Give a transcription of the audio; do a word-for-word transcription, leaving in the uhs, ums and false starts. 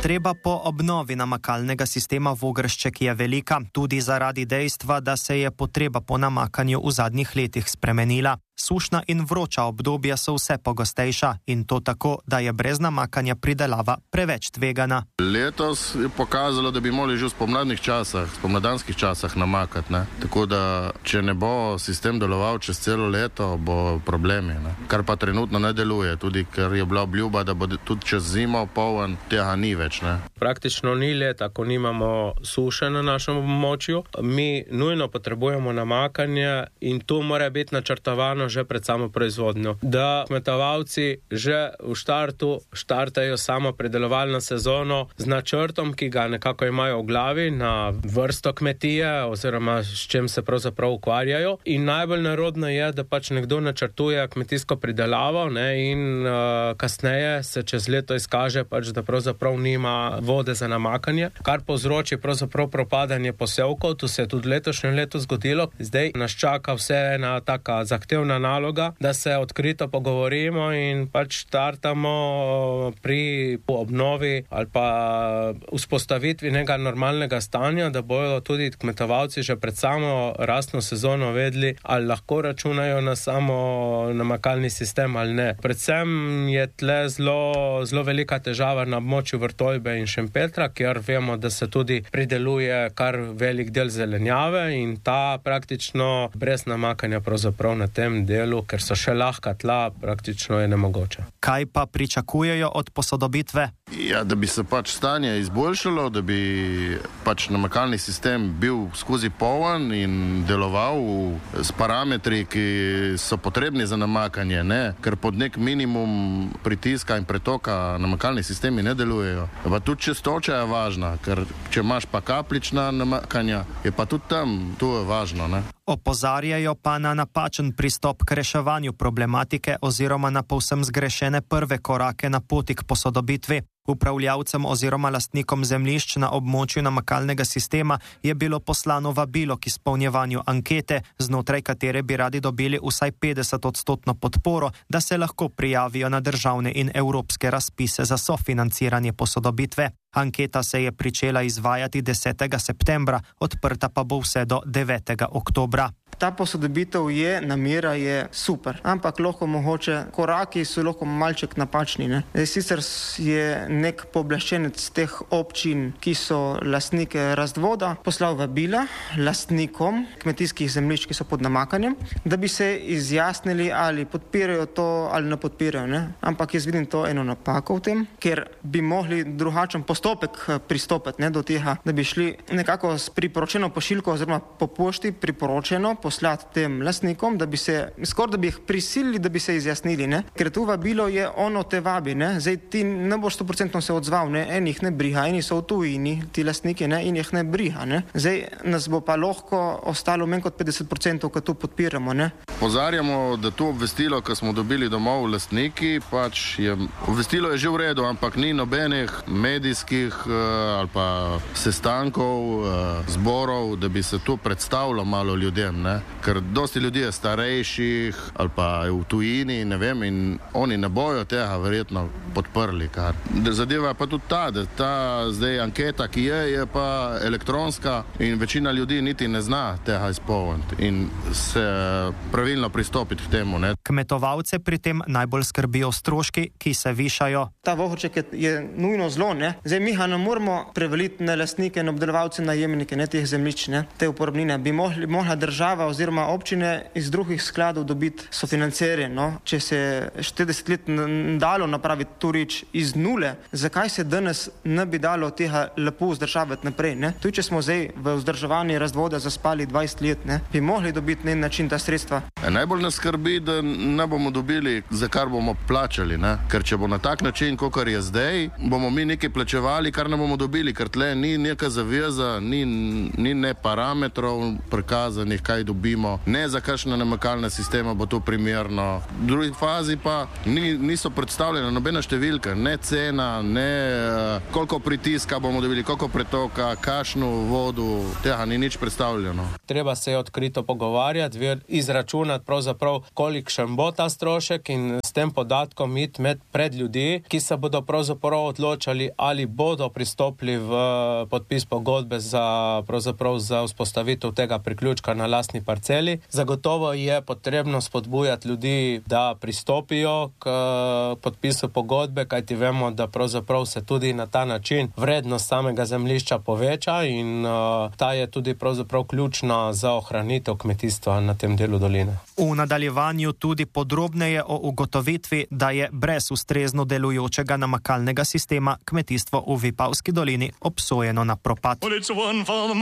Potreba po obnovi namakalnega sistema Vogršček je velika, tudi zaradi dejstva, da se je potreba po namakanju v zadnjih letih spremenila. Sušna in vroča obdobja so vse pogostejša in to tako, da je brez namakanja pridelava preveč tvegana. Letos je pokazalo, da bi morali že v spomladnih časah, v spomladanskih časah namakati, ne? Tako da, če ne bo sistem deloval čez celo leto, bo problemi, ne? Kar pa trenutno ne deluje, tudi ker je bila obljuba, da bo tudi čez zimo poln, tega ni več, ne? Praktično ni leta, ko nimamo suše na našem območju. Mi nujno potrebujemo namakanje in to mora biti načrtovano že pred samo proizvodnjo. Da kmetovalci že v štartu štartajo samo predelovalno sezono z načrtom, ki ga nekako imajo v glavi na vrsto kmetije oziroma s čem se pravzaprav ukvarjajo. In najbolj nerodno je, da pač nekdo načrtuje kmetijsko pridelavo, ne, in uh, kasneje se čez leto izkaže pač, da pravzaprav nima vode za namakanje, kar povzroči pravzaprav propadanje posevkov. To se je tudi letošnje leto zgodilo. Zdaj nas čaka vse ena taka zahtevna naloga, da se odkrito pogovorimo in pač startamo pri obnovi ali pa vzpostavitvi nekega normalnega stanja, da bodo tudi kmetovalci že pred samo rastno sezono vedeli, ali lahko računajo na samo namakalni sistem ali ne. Predvsem je tle zelo, zelo velika težava na območju Vrtojbe in Šempetra, kjer vemo, da se tudi prideluje kar velik del zelenjave in ta praktično brez namakanja pravzaprav na tem delu, ker so še lahka tla, praktično je nemogoče. Kaj pa pričakujejo od posodobitve? Ja, da bi se pač stanje izboljšalo, da bi pač namakalni sistem bil skozi poln in deloval s parametri, ki so potrebni za namakanje, ne? Ker pod nek minimum pritiska in pretoka namakalni sistemi ne delujejo. Pa tudi čistoča je važna, ker če imaš pa kapljična namakanja, je pa tudi tam, to je važno, ne? Opozarjajo pa na napačen pristop k reševanju problematike oziroma na povsem zgrešene prve korake na poti k posodobitvi. Upravljavcem oziroma lastnikom zemljišč na območju namakalnega sistema je bilo poslano vabilo k izpolnjevanju ankete, znotraj katere bi radi dobili vsaj petdeset odstotno podporo, da se lahko prijavijo na državne in evropske razpise za sofinanciranje posodobitve. Anketa se je pričela izvajati desetega septembra, odprta pa bo vse do devetega oktobra. Ta posodobitev je, namera je super, ampak lahko mogoče koraki so lahko malček napačni, ne? Sicer je nek pooblaščenec teh občin, ki so lastnike razvoda, poslal vabila lastnikom kmetijskih zemljišč, ki so pod namakanjem, da bi se izjasnili, ali podpirajo to ali ne podpirajo, ne? Ampak jaz vidim to eno napako v tem, ker bi mogli drugačen postopek pristopiti, ne, do tega, da bi šli nekako s priporočeno pošiljko oziroma po pošti priporočeno poslati tem lastnikom, da bi se, skoraj da bi jih prisilili, da bi se izjasnili, ne? Ker to vabilo je ono te vabi, ne? Zdaj ti ne boš sto procentno se odzval, ne? Enih ne briha, eni so v tujini, ti lastniki, ne? In jih ne briha, ne? Zdaj nas bo pa lahko ostalo manj kot petdeset procentov, ko to podpiramo, ne? Pozarjamo, da to obvestilo, ko smo dobili domov lastniki, pač je, obvestilo je že v redu, ampak ni nobenih medijskih uh, ali pa sestankov, uh, zborov, da bi se to predstavilo malo ljudem, ne? Ker dosti ljudi je starejših ali pa v tujini, ne vem, in oni ne bojo tega verjetno podprli, kar. Zadeva je pa tudi ta, da ta zdaj anketa, ki je, je pa elektronska in večina ljudi niti ne zna tega izpolniti in se pravilno pristopiti k temu, ne. Kmetovalce pri tem najbolj skrbijo stroški, ki se višajo. Ta Vogršček je, je nujno zlo, ne. Zdaj mi ga ne moramo prevaliti na lastnike in obdelovalce, najemnike, ne, teh zemljišč, ne, te uporabnine. Bi mohli, mohla država oziroma občine iz drugih skladov dobiti sofinanciranje, no. Če se štirideset let dalo napraviti to reč iz nule, zakaj se danes ne bi dalo tega lepo vzdržavati naprej, ne? Tudi če smo zdaj v vzdrževanju razvoda zaspali dvajset let, ne, bi mogli dobiti na način ta sredstva. E, najbolj nas skrbi, da ne bomo dobili, za kar bomo plačali, ne? Ker če bo na tak način, kakor je zdaj, bomo mi nekaj plačevali, kar ne bomo dobili, ker tle ni neka zaveza, ni, ni ne parametrov prikazanih, kaj dobimo, ne za kakšne namakalne sisteme bo to primerno. V drugi fazi pa ni, niso predstavljene nobena številka, ne cena, ne uh, koliko pritiska bomo dobili, koliko pretoka, kakšno vodu, tega ni nič predstavljeno. Treba se je odkrito pogovarjati, izračunati pravzaprav, kolikšen bo ta strošek in s tem podatkom iti med pred ljudi, ki se bodo pravzaprav odločali, ali bodo pristopili v podpis pogodbe za, pravzaprav za vzpostavitev tega priključka na lastni parceli. Zagotovo je potrebno spodbujati ljudi, da pristopijo k podpisu pogodbe, kajti vemo, da pravzaprav se tudi na ta način vrednost samega zemljišča poveča in uh, ta je tudi pravzaprav ključna za ohranitev kmetijstva na tem delu doline. V nadaljevanju tudi podrobneje o ugotovitvi, da je brez ustrezno delujočega namakalnega sistema kmetijstvo v Vipavski dolini obsojeno na propad.